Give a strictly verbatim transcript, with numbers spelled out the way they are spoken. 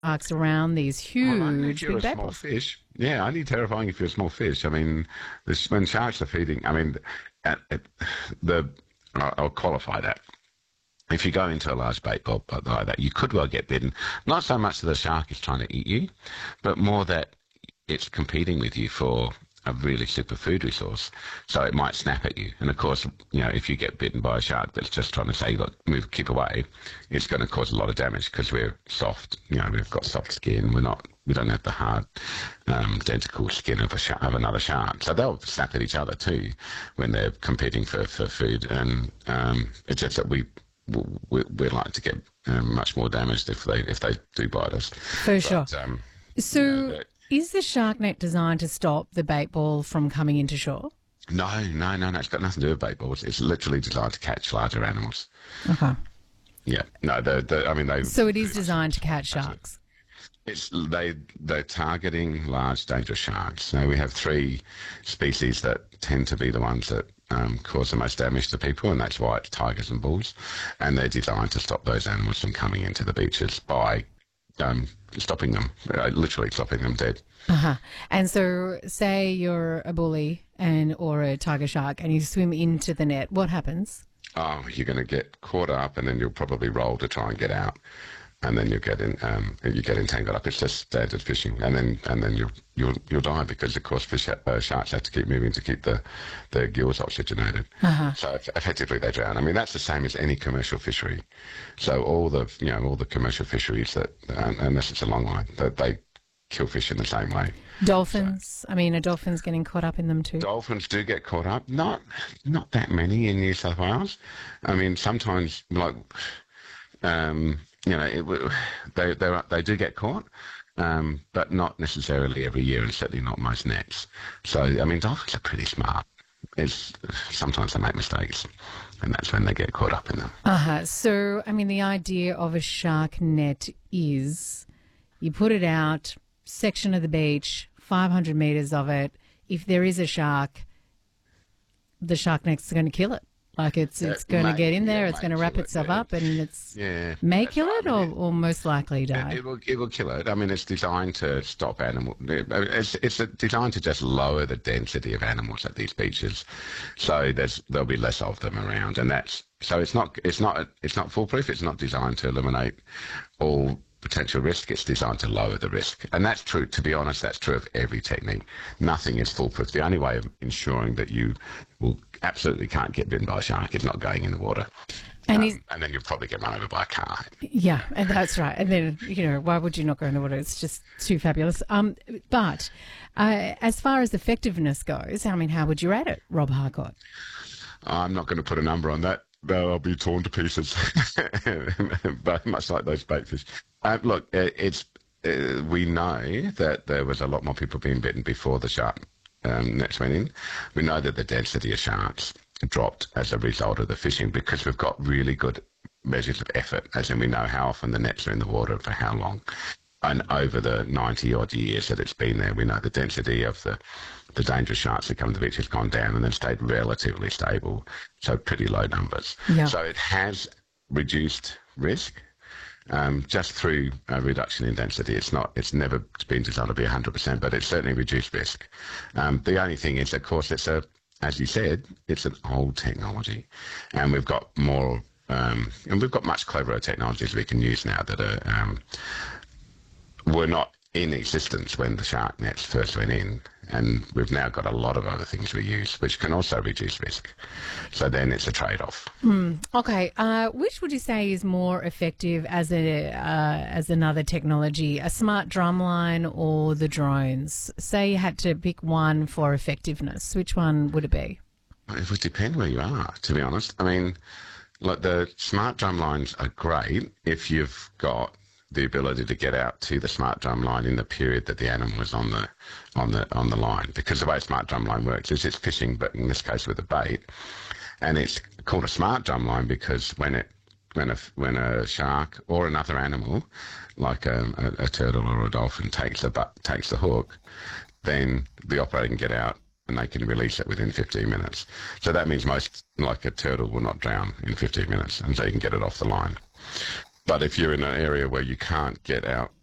sharks around these Well, only if huge you're big a bait small balls. fish. Yeah, only terrifying if you're a small fish. I mean, this, when sharks are feeding, I mean, at, at the I'll I'll qualify that. If you go into a large bait bulb like that, you could well get bitten. Not so much that the shark is trying to eat you, but more that it's competing with you for a really super food resource. So it might snap at you. And of course, you know, if you get bitten by a shark that's just trying to say, look, move, keep away, it's going to cause a lot of damage because we're soft. You know, we've got soft skin. We're not, we don't have the hard, um, identical skin of a shark, of another shark. So they'll snap at each other too when they're competing for, for food. And um, it's just that we, we, we like to get um, much more damaged if they if they do bite us. For sure. But, um, you know, So, the- is the shark net designed to stop the bait ball from coming into shore? no, no, no, no. It's got nothing to do with bait balls. It's literally designed to catch larger animals. Okay. Yeah, no, the the I mean they. So it is designed to catch sharks. It's they they're targeting large dangerous sharks. So we have three species that tend to be the ones that um, cause the most damage to people, and that's white tigers and bulls. And they're designed to stop those animals from coming into the beaches by um, stopping them, uh, literally stopping them dead. Uh-huh. And so, say you're a bully and or a tiger shark, and you swim into the net. What happens? Oh, you're going to get caught up, and then you'll probably roll to try and get out, and then you get in, um, you get entangled up. It's just standard fishing, and then and then you'll you'll you'll die because of course fish uh, sharks have to keep moving to keep the the gills oxygenated. Uh-huh. So eff- effectively they drown. I mean that's the same as any commercial fishery. So all the you know all the commercial fisheries that um, unless it's a long line that they kill fish in the same way. Dolphins. I mean, are dolphins getting caught up in them too? Dolphins do get caught up. Not not that many in New South Wales. I mean sometimes like. Um, you know, it, they they they do get caught, um, but not necessarily every year, and certainly not most nets. So, I mean, dolphins are pretty smart. It's sometimes they make mistakes, and that's when they get caught up in them. Uh-huh. So, I mean, the idea of a shark net is you put it out, section of the beach, five hundred metres of it. If there is a shark, the shark net's going to kill it. Like it's it's Uh, going to may- get in there, yeah, it's may going to wrap kill it, itself yeah. up, and it's Yeah, may that's kill right. it I or, mean, or most likely die. It, it will it will kill it. I mean, it's designed to stop animal. It's it's designed to just lower the density of animals at these beaches, so there's there'll be less of them around, and that's so it's not it's not it's not foolproof. It's not designed to eliminate all potential risk. It's designed to lower the risk, and that's true. To be honest, that's true of every technique. Nothing is foolproof. The only way of ensuring that you will absolutely can't get bitten by a shark is not going in the water. And Um, is, and then you'll probably get run over by a car. yeah, and that's right. And then, you know, why would you not go in the water? It's just too fabulous. Um, but uh, as far as effectiveness goes, I mean, how would you rate it, Rob Harcourt? I'm not going to put a number on that. They'll be torn to pieces, but much like those baitfish. Uh, look, uh, it's uh, we know that there was a lot more people being bitten before the shark um, nets went in. We know that the density of sharks dropped as a result of the fishing because we've got really good measures of effort, as in we know how often the nets are in the water for how long. And over the ninety odd years that it's been there, we know the density of the, the dangerous sharks that come to the beach has gone down and then stayed relatively stable, so pretty low numbers. Yeah. So it has reduced risk um, just through a reduction in density. It's not, it's never been designed to be one hundred percent, but it's certainly reduced risk. Um, the only thing is, of course, it's a, as you said, it's an old technology, and we've got more, um, and we've got much cleverer technologies we can use now that are um, were not in existence when the shark nets first went in, and we've now got a lot of other things we use which can also reduce risk. So then it's a trade-off. Okay, uh, which would you say is more effective as a uh, as another technology, a smart drumline or the drones? Say you had to pick one for effectiveness, which one would it be? It would depend where you are, to be honest. I mean, like the smart drum lines are great if you've got the ability to get out to the smart drum line in the period that the animal is on the on the on the line. Because the way smart drum line works is it's fishing, but in this case with a bait, and it's called a smart drum line because when it when a when a shark or another animal, like a, a, a turtle or a dolphin, takes the bu- takes the hook, then the operator can get out and they can release it within fifteen minutes. So that means most, like a turtle, will not drown in fifteen minutes, and so you can get it off the line. But if you're in an area where you can't get out